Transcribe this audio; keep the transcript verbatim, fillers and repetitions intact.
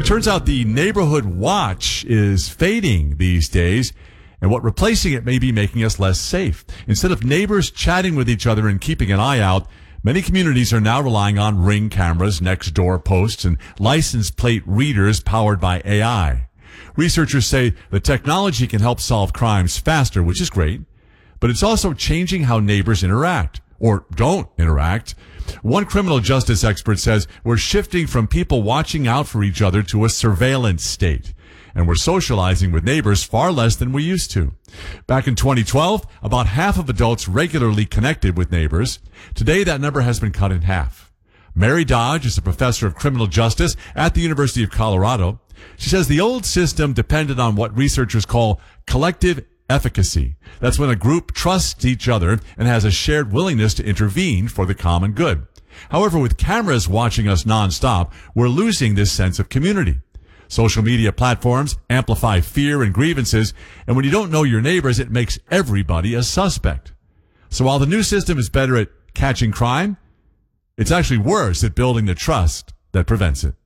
It turns out the neighborhood watch is fading these days, and what replacing it may be making us less safe. Instead of neighbors chatting with each other and keeping an eye out, many communities are now relying on Ring cameras, next-door posts, and license plate readers powered by A I. Researchers say the technology can help solve crimes faster, which is great, but it's also changing how neighbors interact, or don't interact. One criminal justice expert says we're shifting from people watching out for each other to a surveillance state, and we're socializing with neighbors far less than we used to. Back in twenty twelve, about half of adults regularly connected with neighbors. Today, that number has been cut in half. Mary Dodge is a professor of criminal justice at the University of Colorado. She says the old system depended on what researchers call collective efficacy. That's when a group trusts each other and has a shared willingness to intervene for the common good. However, with cameras watching us nonstop, we're losing this sense of community. Social media platforms amplify fear and grievances, and when you don't know your neighbors, it makes everybody a suspect. So while the new system is better at catching crime, it's actually worse at building the trust that prevents it.